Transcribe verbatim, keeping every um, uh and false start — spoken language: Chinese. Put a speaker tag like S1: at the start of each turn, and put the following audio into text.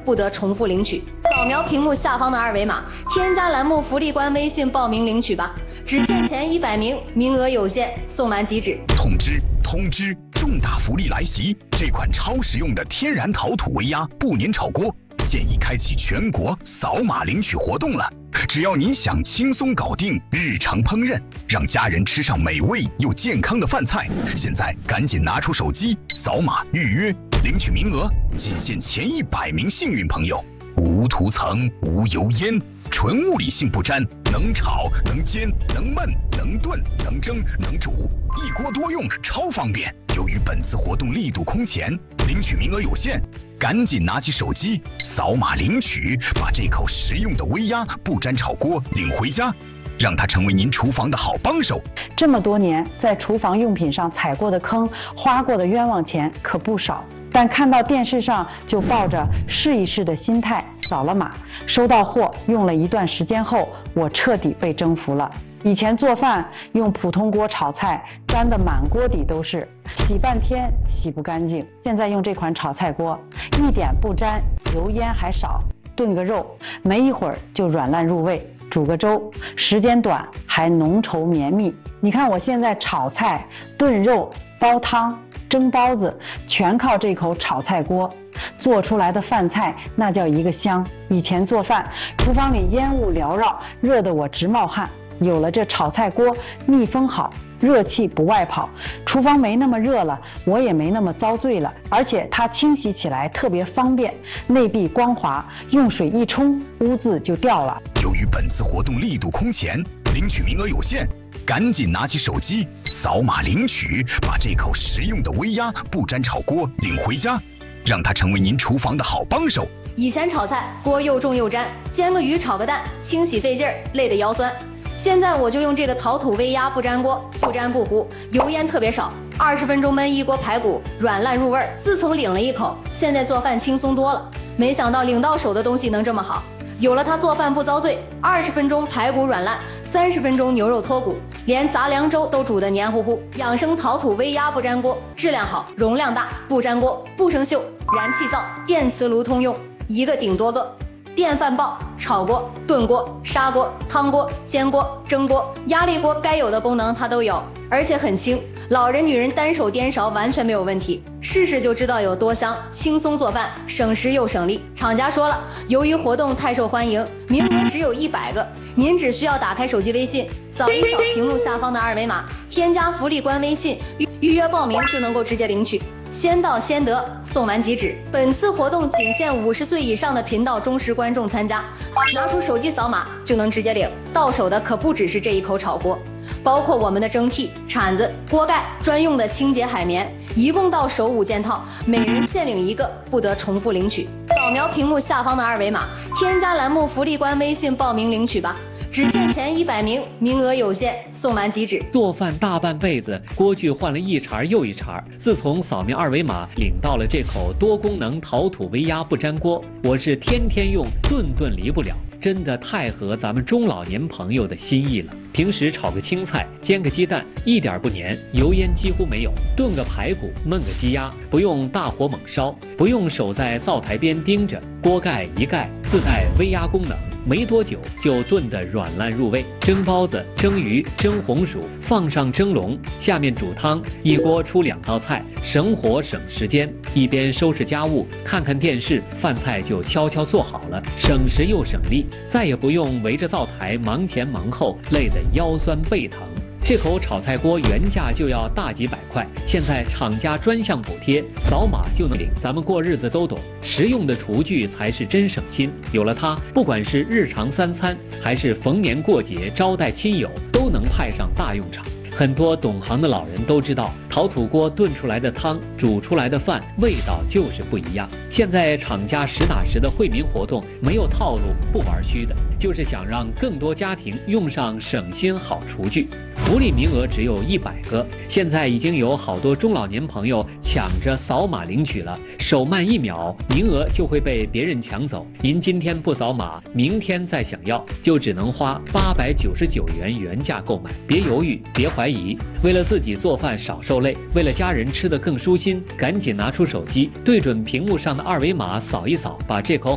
S1: 不得重复领取。扫描屏幕下方的二维码，添加栏目福利官微信报名领取吧，只限前一百名，名额有限，送完即止。
S2: 通知通知，重大福利来袭！这款超实用的天然陶土微压不粘炒锅现已开启全国扫码领取活动了。只要你想轻松搞定日常烹饪，让家人吃上美味又健康的饭菜，现在赶紧拿出手机扫码预约领取名额，仅限前一百名幸运朋友。无涂层、无油烟，纯物理性不粘，能炒、能煎、能焖、能炖、能蒸、能煮，一锅多用，超方便。由于本次活动力度空前，领取名额有限，赶紧拿起手机扫码领取，把这口实用的微压不粘炒锅领回家，让它成为您厨房的好帮手。
S3: 这么多年在厨房用品上踩过的坑，花过的冤枉钱可不少，但看到电视上就抱着试一试的心态扫了码，收到货用了一段时间后，我彻底被征服了。以前做饭用普通锅炒菜，粘得满锅底都是，洗半天洗不干净。现在用这款炒菜锅，一点不粘，油烟还少，炖个肉没一会儿就软烂入味，煮个粥时间短还浓稠绵密。你看我现在炒菜、炖肉、煲汤、蒸包子，全靠这口炒菜锅做出来的饭菜，那叫一个香。以前做饭厨房里烟雾缭绕，热得我直冒汗，有了这炒菜锅，密封好，热气不外跑，厨房没那么热了，我也没那么遭罪了。而且它清洗起来特别方便，内壁光滑，用水一冲，污渍就掉了。
S2: 由于本次活动力度空前，领取名额有限，赶紧拿起手机扫码领取，把这口实用的微压不粘炒锅领回家，让它成为您厨房的好帮手。
S1: 以前炒菜锅又重又粘，煎个鱼炒个蛋清洗费劲儿，累得腰酸。现在我就用这个陶土微压不粘锅，不粘不糊，油烟特别少，二十分钟焖一锅排骨，软烂入味儿。自从领了一口，现在做饭轻松多了。没想到领到手的东西能这么好，有了它做饭不遭罪，二十分钟排骨软烂，三十分钟牛肉脱骨，连杂粮粥都煮得黏糊糊。养生陶土微压不粘锅，质量好，容量大，不粘锅，不生锈，燃气灶、电磁炉通用，一个顶多个。电饭煲、炒锅、炖锅、砂锅、汤锅、煎锅、蒸锅、压力锅，该有的功能它都有，而且很轻，老人女人单手颠勺完全没有问题，试试就知道有多香，轻松做饭，省时又省力。厂家说了，由于活动太受欢迎，名额只有一百个，您只需要打开手机微信，扫一扫屏幕下方的二维码，添加福利官微信，预预约报名就能够直接领取。先到先得，送完即止。本次活动仅限五十岁以上的频道忠实观众参加，拿出手机扫码就能直接领。到手的可不只是这一口炒锅，包括我们的蒸屉、铲子、锅盖、专用的清洁海绵，一共到手五件套，每人限领一个，不得重复领取。扫描屏幕下方的二维码，添加栏目福利官微信报名领取吧。只限前一百名，名额有限，送完即止。
S4: 做饭大半辈子，锅具换了一茬又一茬。自从扫描二维码领到了这口多功能陶土微压不粘锅，我是天天用，顿顿离不了。真的太合咱们中老年朋友的心意了。平时炒个青菜、煎个鸡蛋，一点不粘，油烟几乎没有；炖个排骨、焖个鸡鸭，不用大火猛烧，不用守在灶台边盯着，锅盖一盖，自带微压功能。没多久就炖得软烂入味。蒸包子、蒸鱼、蒸红薯，放上蒸笼，下面煮汤，一锅出两道菜，省火省时间。一边收拾家务，看看电视，饭菜就悄悄做好了，省时又省力，再也不用围着灶台忙前忙后，累得腰酸背疼。这口炒菜锅原价就要大几百块，现在厂家专项补贴，扫码就能领。咱们过日子都懂，实用的厨具才是真省心。有了它，不管是日常三餐，还是逢年过节招待亲友，都能派上大用场。很多懂行的老人都知道，陶土锅炖出来的汤、煮出来的饭，味道就是不一样。现在厂家实打实的惠民活动，没有套路，不玩虚的，就是想让更多家庭用上省心好厨具。福利名额只有一百个，现在已经有好多中老年朋友抢着扫码领取了，手慢一秒，名额就会被别人抢走。您今天不扫码，明天再想要，就只能花八百九十九元原价购买。别犹豫，别怀疑，为了自己做饭少受累，为了家人吃得更舒心，赶紧拿出手机，对准屏幕上的二维码扫一扫，把这口